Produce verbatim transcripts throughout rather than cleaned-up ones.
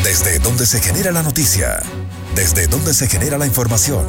Desde donde se genera la noticia, desde donde se genera la información.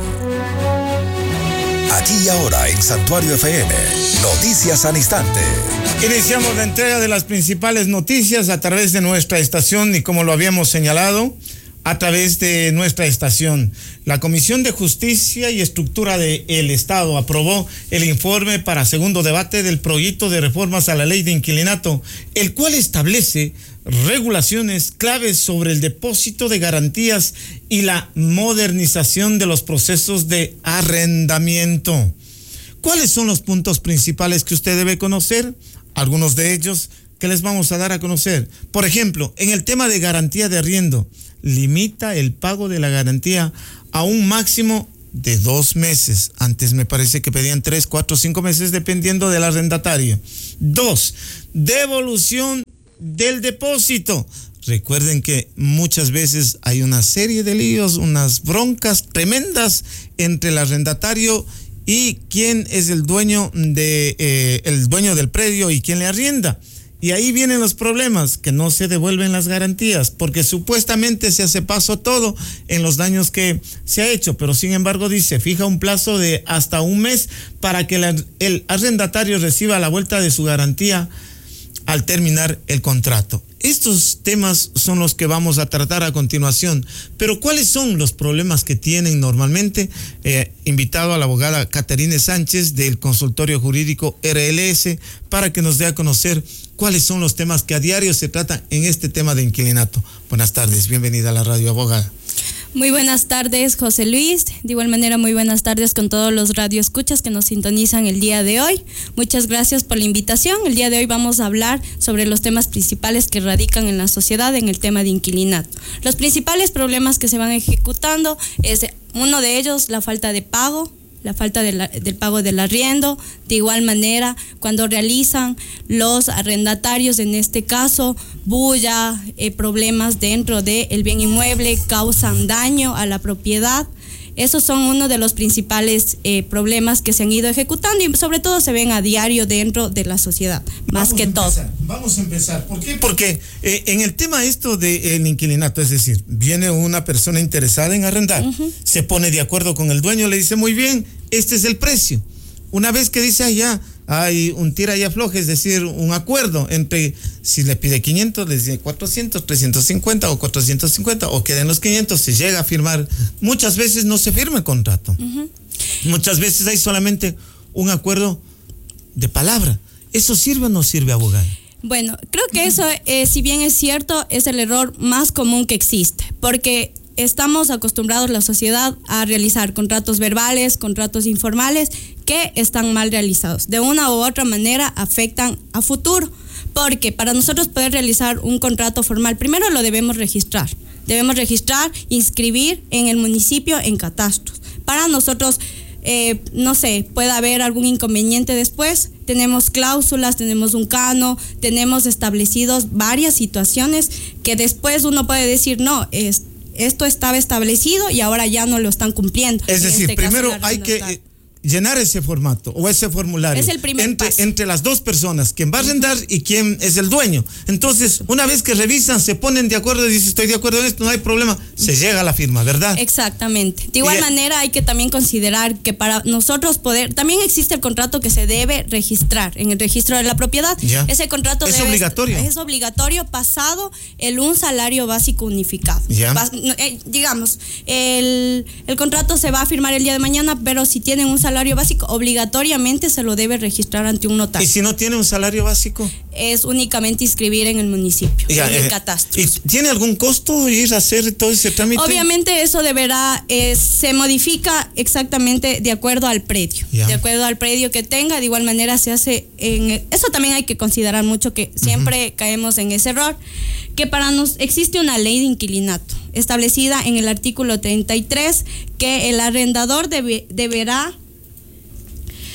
Aquí y ahora en Santuario F M, Noticias al Instante. Iniciamos la entrega de las principales noticias a través de nuestra estación y, como lo habíamos señalado, a través de nuestra estación. La Comisión de Justicia y Estructura del Estado aprobó el informe para segundo debate del proyecto de reformas a la ley de inquilinato, el cual establece regulaciones claves sobre el depósito de garantías y la modernización de los procesos de arrendamiento. ¿Cuáles son los puntos principales que usted debe conocer? Algunos de ellos que les vamos a dar a conocer. Por ejemplo, en el tema de garantía de arriendo, limita el pago de la garantía a un máximo de dos meses. Antes me parece que pedían tres, cuatro, cinco meses dependiendo del arrendatario. Dos, devolución del depósito. Recuerden que muchas veces hay una serie de líos, unas broncas tremendas entre el arrendatario y quién es el dueño de eh, el dueño del predio y quién le arrienda. Y ahí vienen los problemas, que no se devuelven las garantías, porque supuestamente se hace paso todo en los daños que se ha hecho, pero sin embargo dice, fija un plazo de hasta un mes para que el, el arrendatario reciba la vuelta de su garantía al terminar el contrato. Estos temas son los que vamos a tratar a continuación, pero ¿cuáles son los problemas que tienen normalmente? Eh, invitado a la abogada Caterine Sánchez del consultorio jurídico R L S para que nos dé a conocer cuáles son los temas que a diario se tratan en este tema de inquilinato. Buenas tardes, bienvenida a la radio, abogada. Muy buenas tardes, José Luis. De igual manera, muy buenas tardes con todos los radioescuchas que nos sintonizan el día de hoy. Muchas gracias por la invitación. El día de hoy vamos a hablar sobre los temas principales que radican en la sociedad en el tema de inquilinato. Los principales problemas que se van ejecutando es, uno de ellos, la falta de pago, la falta de la, del pago del arriendo. De igual manera, cuando realizan los arrendatarios, en este caso, bulla, eh, problemas dentro del bien inmueble, causan daño a la propiedad. Esos son uno de los principales eh, problemas que se han ido ejecutando y sobre todo se ven a diario dentro de la sociedad, más que todo. Vamos a empezar. ¿Por qué? Porque eh, en el tema esto del inquilinato, es decir, viene una persona interesada en arrendar, uh-huh. se pone de acuerdo con el dueño, le dice, muy bien, este es el precio. Una vez que dice, ah, ya, hay un tira y afloje, es decir, un acuerdo entre, si le pide quinientos, le dice cuatrocientos, trescientos cincuenta o cuatrocientos cincuenta, o queden los quinientos, se llega a firmar. Muchas veces no se firma el contrato. Uh-huh. Muchas veces hay solamente un acuerdo de palabra. ¿Eso sirve o no sirve, abogada? Bueno, creo que eso, eh, si bien es cierto, es el error más común que existe, porque estamos acostumbrados la sociedad a realizar contratos verbales, contratos informales que están mal realizados. De una u otra manera afectan a futuro, porque para nosotros poder realizar un contrato formal, primero lo debemos registrar. Debemos registrar, inscribir en el municipio en catastros. Para nosotros, eh, no sé, puede haber algún inconveniente después. Tenemos cláusulas, tenemos un cano, tenemos establecidos varias situaciones que después uno puede decir, no, es esto estaba establecido y ahora ya no lo están cumpliendo. Es decir, este primero hay que eh, llenar ese formato o ese formulario. Es el primer entre, paso. Entre las dos personas, quien va a arrendar uh-huh. y quién es el dueño. Entonces, una vez que revisan, se ponen de acuerdo y dicen, estoy de acuerdo en esto, no hay problema, se llega a la firma, ¿verdad? Exactamente. De igual y, manera, hay que también considerar que para nosotros poder, también existe el contrato que se debe registrar en el registro de la propiedad. Ya. Ese contrato es debe, obligatorio. Es obligatorio pasado el un salario básico unificado. Ya. Bas, eh, digamos, el, el contrato se va a firmar el día de mañana, pero si tienen un salario básico, obligatoriamente se lo debe registrar ante un notario. ¿Y si no tiene un salario básico? Es únicamente inscribir en el municipio, ya, en el eh, catastro. ¿Y tiene algún costo ir a hacer todo ese trámite? Obviamente eso deberá, eh, se modifica exactamente de acuerdo al predio, ya. de acuerdo al predio que tenga. De igual manera se hace, en eso también hay que considerar mucho, que siempre uh-huh. caemos en ese error, que para nos existe una ley de inquilinato establecida en el artículo treinta y tres, que el arrendador debe, deberá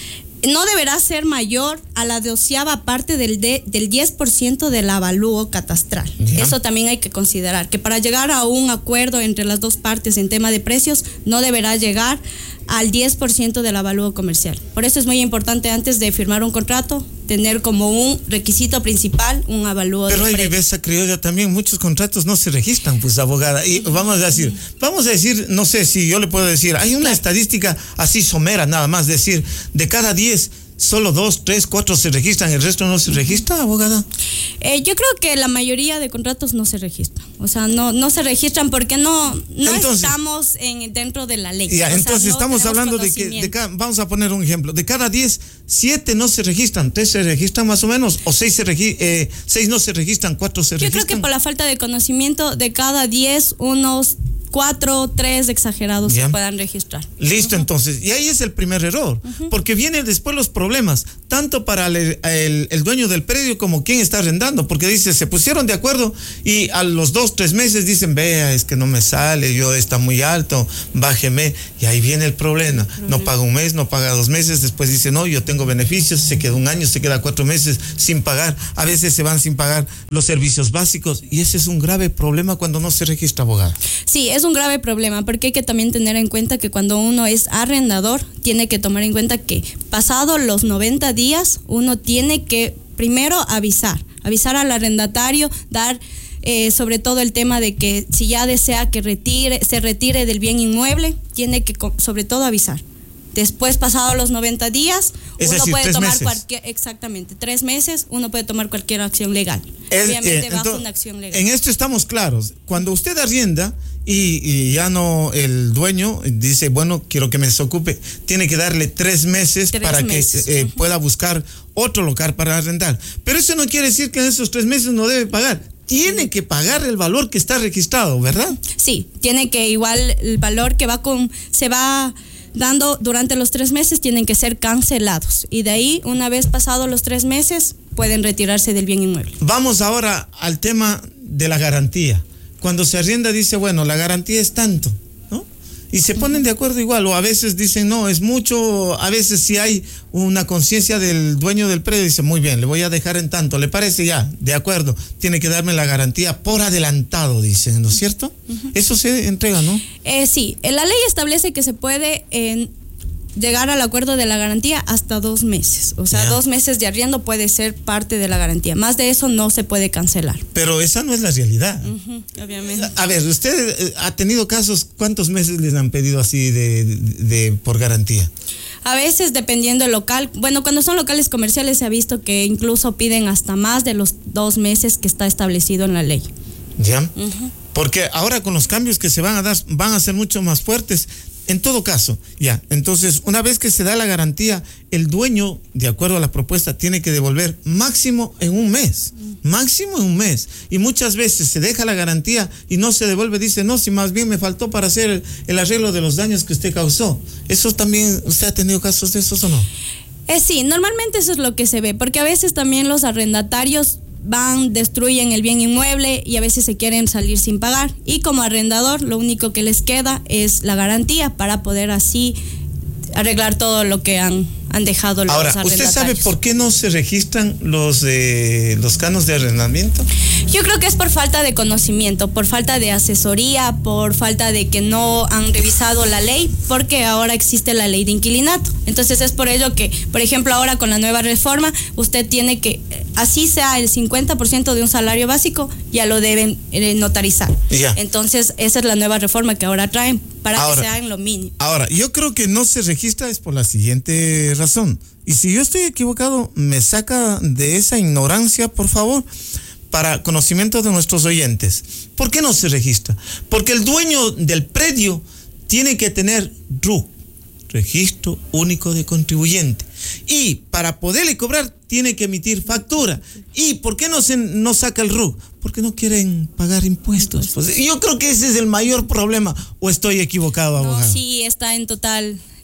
no deberá ser mayor a la doceava parte del, de, del diez por ciento del avalúo catastral. Yeah. Eso también hay que considerar, que para llegar a un acuerdo entre las dos partes en tema de precios, no deberá llegar al diez por ciento del avalúo comercial. Por eso es muy importante, antes de firmar un contrato, tener como un requisito principal un avalúo de Pero hay precios. viveza criolla también, muchos contratos no se registran, pues, abogada. Y vamos a decir, vamos a decir, no sé si yo le puedo decir, hay una estadística así somera, nada más, decir, de cada diez, solo dos, tres, cuatro se registran, el resto no se registra, abogada. Eh, yo creo que la mayoría de contratos no se registran, o sea, no no se registran porque no no entonces, estamos en dentro de la ley. Ya, o entonces sea, no estamos hablando de que, de cada, vamos a poner un ejemplo, de cada diez, siete no se registran, tres se registran más o menos, o seis, se regi eh, seis no se registran, cuatro se yo registran. Yo creo que por la falta de conocimiento, de cada diez, unos cuatro, tres exagerados se puedan registrar. Listo, uh-huh. Entonces, y ahí es el primer error, uh-huh. Porque vienen después los problemas, tanto para el, el, el dueño del predio como quien está arrendando, porque dice, se pusieron de acuerdo y a los dos, tres meses dicen, vea, es que no me sale, yo está muy alto, bájeme, y ahí viene el problema, uh-huh. No paga un mes, no paga dos meses, después dice, no, yo tengo beneficios, se queda un año, se queda cuatro meses sin pagar, a veces se van sin pagar los servicios básicos, y ese es un grave problema cuando no se registra, abogado. Sí, es un grave problema, porque hay que también tener en cuenta que cuando uno es arrendador, tiene que tomar en cuenta que pasado los noventa días, uno tiene que primero avisar, avisar al arrendatario, dar eh, sobre todo el tema de que si ya desea que retire, se retire del bien inmueble, tiene que sobre todo avisar. Después, pasados los noventa días, es uno decir, puede tomar meses. cualquier, exactamente, tres meses, uno puede tomar cualquier acción legal. Es, Obviamente eh, bajo entonces, una acción legal. En esto estamos claros. Cuando usted arrienda y, y ya no, el dueño dice, bueno, quiero que me desocupe, tiene que darle tres meses tres para meses. que eh, uh-huh. pueda buscar otro local para arrendar. Pero eso no quiere decir que en esos tres meses no debe pagar. Tiene que pagar el valor que está registrado, ¿verdad? Sí, tiene que igual el valor que va con, se va dando durante los tres meses tienen que ser cancelados, y de ahí, una vez pasados los tres meses, pueden retirarse del bien inmueble. Vamos ahora al tema de la garantía. Cuando se arrienda dice, bueno, la garantía es tanto, ¿no? Y se ponen de acuerdo igual, o a veces dicen, no, es mucho, a veces si hay una conciencia del dueño del predio, dice, muy bien, le voy a dejar en tanto, ¿le parece? Ya, de acuerdo, tiene que darme la garantía por adelantado, dicen, ¿no es cierto? Uh-huh. Eso se entrega, ¿no? Eh, sí, la ley establece que se puede eh, llegar al acuerdo de la garantía hasta dos meses, o sea, yeah. dos meses de arriendo puede ser parte de la garantía, más de eso no se puede cancelar. Pero esa no es la realidad. Uh-huh, obviamente. A ver, usted ha tenido casos, ¿cuántos meses les han pedido así de, de, de por garantía? A veces, dependiendo del local, bueno, cuando son locales comerciales se ha visto que incluso piden hasta más de los dos meses que está establecido en la ley. ¿Ya? Uh-huh. Porque ahora con los cambios que se van a dar, van a ser mucho más fuertes. En todo caso, ya, entonces, una vez que se da la garantía, el dueño, de acuerdo a la propuesta, tiene que devolver máximo en un mes, máximo en un mes. Y muchas veces se deja la garantía y no se devuelve, dice, no, si más bien me faltó para hacer el, el arreglo de los daños que usted causó. ¿Eso también, usted ha tenido casos de esos o no? Eh, sí, normalmente eso es lo que se ve, porque a veces también los arrendatarios van, destruyen el bien inmueble y a veces se quieren salir sin pagar, y como arrendador lo único que les queda es la garantía para poder así arreglar todo lo que han, han dejado los Ahora, arrendatarios. ¿usted sabe por qué no se registran los, eh, los canos de arrendamiento? Yo creo que es por falta de conocimiento, por falta de asesoría, por falta de que no han revisado la ley, porque ahora existe la ley de inquilinato. Entonces es por ello que, por ejemplo, ahora con la nueva reforma, usted tiene que, así sea el cincuenta por ciento de un salario básico, ya lo deben eh, notarizar. Ya. Entonces esa es la nueva reforma que ahora traen, para ahora, que sea en lo mínimo. Ahora, yo creo que no se registra es por la siguiente razón. Y si yo estoy equivocado, me saca de esa ignorancia, por favor, para conocimiento de nuestros oyentes. ¿Por qué no se registra? Porque el dueño del predio tiene que tener R U C, Registro Único de Contribuyente. Y para poderle cobrar, tiene que emitir factura. ¿Y por qué no se no saca el R U C? Porque no quieren pagar impuestos. Pues yo creo que ese es el mayor problema. ¿O estoy equivocado, abogado? No, sí, está en total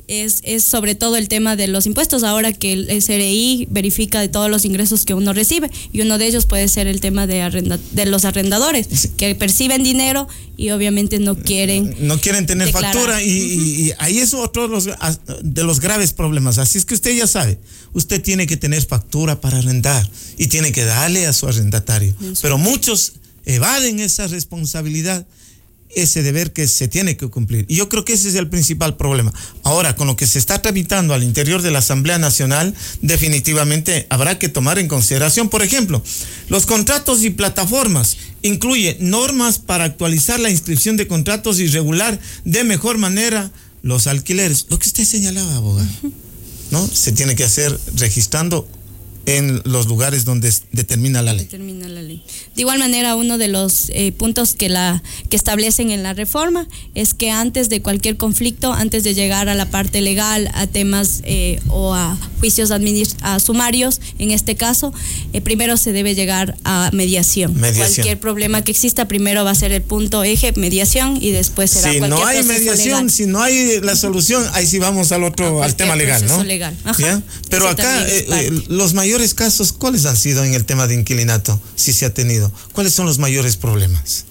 es, es sobre todo el tema de los impuestos, ahora que el, el C R I verifica de todos los ingresos que uno recibe, y uno de ellos puede ser el tema de, arrenda, de los arrendadores, sí, que perciben dinero y obviamente no quieren no quieren tener declarar. factura, y, uh-huh. y, y ahí es otro de los, de los graves problemas. Así es que usted ya sabe, usted tiene que tener factura para arrendar y tiene que darle a su arrendatario, Eso. pero muchos evaden esa responsabilidad, ese deber que se tiene que cumplir. Y yo creo que ese es el principal problema. Ahora, con lo que se está tramitando al interior de la Asamblea Nacional, definitivamente habrá que tomar en consideración, por ejemplo, los contratos y plataformas. Incluye normas para actualizar la inscripción de contratos y regular de mejor manera los alquileres. Lo que usted señalaba, abogado, ¿no? Se tiene que hacer registrando en los lugares donde determina la ley. Determina la ley. De igual manera, uno de los eh, puntos que la que establecen en la reforma es que antes de cualquier conflicto, antes de llegar a la parte legal, a temas eh, o a juicios administ- a sumarios, en este caso, eh, primero se debe llegar a mediación. mediación. Cualquier problema que exista, primero va a ser el punto eje, mediación, y después será si cualquier no hay proceso mediación, legal. Si no hay la solución, ahí sí vamos al otro, al tema legal, ¿no? Legal. Ajá. Pero Eso acá eh, eh, los mayores casos, ¿cuáles han sido en el tema de inquilinato? Si se ha tenido, ¿cuáles son los mayores problemas?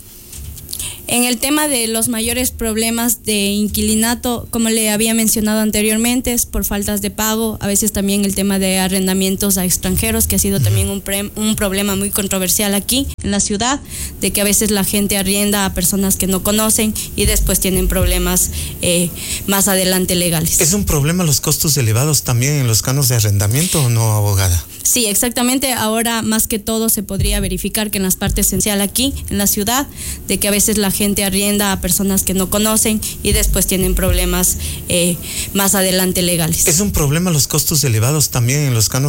En el tema de los mayores problemas de inquilinato, como le había mencionado anteriormente, es por faltas de pago, a veces también el tema de arrendamientos a extranjeros, que ha sido también un, pre, un problema muy controversial aquí en la ciudad, de que a veces la gente arrienda a personas que no conocen y después tienen problemas eh, más adelante legales. ¿Es un problema los costos elevados también en los canos de arrendamiento o no, abogada? Sí, exactamente. Ahora más que todo se podría verificar que en las partes esenciales aquí, en la ciudad, de que a veces la gente arrienda a personas que no conocen y después tienen problemas eh, más adelante legales. ¿Es un problema los costos elevados también en los canos